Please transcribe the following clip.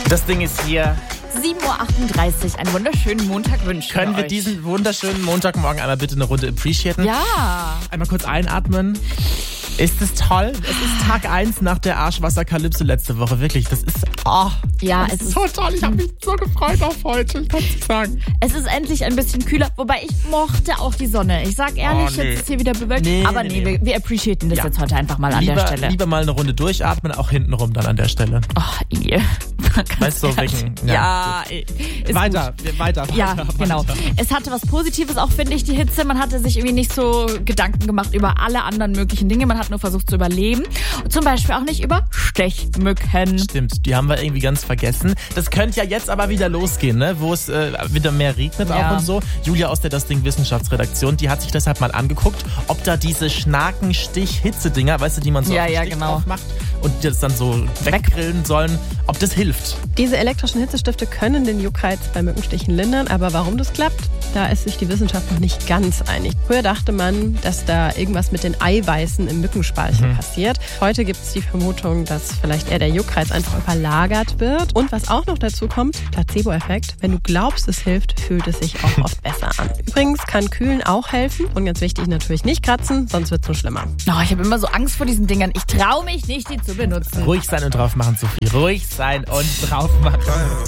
Das Ding ist hier. 7.38 Uhr, einen wunderschönen Montag wünschen Können wir euch. diesen wunderschönen Montagmorgen einmal bitte eine Runde appreciaten? Ja. Einmal kurz einatmen. Ist es toll? Es ist Tag 1 nach der Arschwasser-Kalypse letzte Woche. Wirklich, das ist Ja, das ist so toll. Ich habe mich so gefreut auf heute. Ich kann es nicht sagen. Es ist endlich ein bisschen kühler, wobei ich mochte auch die Sonne. Ich sag ehrlich, nee. jetzt ist hier wieder bewölkt. Nee, aber nee. wir appreciaten das jetzt heute einfach mal an der Stelle. Lieber mal eine Runde durchatmen, auch hintenrum dann an der Stelle. Weißt du, wegen... Ja, Weiter. Ja, genau. Es hatte was Positives auch, finde ich, die Hitze. Man hatte sich irgendwie nicht so Gedanken gemacht über alle anderen möglichen Dinge. Man hat nur versucht zu überleben. Zum Beispiel auch nicht über Stechmücken. Stimmt, die haben wir irgendwie ganz vergessen. Das könnte ja jetzt aber wieder losgehen, ne? Wo es wieder mehr regnet auch und so. Julia aus der Das Ding Wissenschaftsredaktion, die hat sich deshalb mal angeguckt, ob da diese Schnaken-Stich-Hitze-Dinger, weißt du, die man so auf den Stich drauf macht und die das dann so weggrillen sollen, ob das hilft. Diese elektrischen Hitzestifte können den Juckreiz bei Mückenstichen lindern, aber warum das klappt, da ist sich die Wissenschaft noch nicht ganz einig. Früher dachte man, dass da irgendwas mit den Eiweißen im Mückenspeichel passiert. Heute gibt es die Vermutung, dass vielleicht eher der Juckreiz einfach überlagert wird. Und was auch noch dazu kommt, Placebo-Effekt. Wenn du glaubst, es hilft, fühlt es sich auch oft besser an. Übrigens kann Kühlen auch helfen und ganz wichtig, natürlich nicht kratzen, sonst wird es nur schlimmer. Oh, ich habe immer so Angst vor diesen Dingern. Ich traue mich nicht, die zu benutzen. Ruhig sein und drauf machen, Sophie. Ruhig sein und drauf machen.